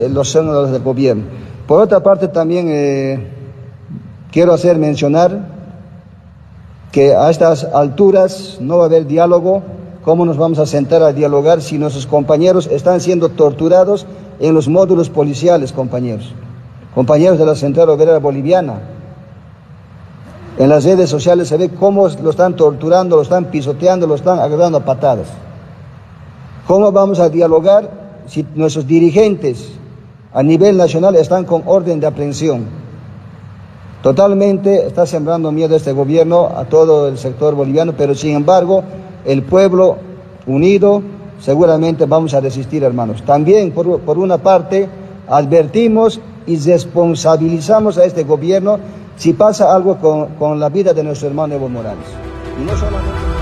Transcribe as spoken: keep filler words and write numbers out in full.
los órganos del gobierno. Por otra parte, también eh, quiero hacer mencionar que a estas alturas no va a haber diálogo. ¿Cómo nos vamos a sentar a dialogar si nuestros compañeros están siendo torturados en los módulos policiales, compañeros? Compañeros de la Central Obrera Boliviana. En las redes sociales se ve cómo lo están torturando, lo están pisoteando, lo están agarrando a patadas. ¿Cómo vamos a dialogar si nuestros dirigentes a nivel nacional están con orden de aprehensión? Totalmente está sembrando miedo este gobierno a todo el sector boliviano, pero sin embargo, el pueblo unido seguramente vamos a resistir, hermanos. También, por, por una parte, advertimos y responsabilizamos a este gobierno si pasa algo con, con la vida de nuestro hermano Evo Morales. Y no solamente...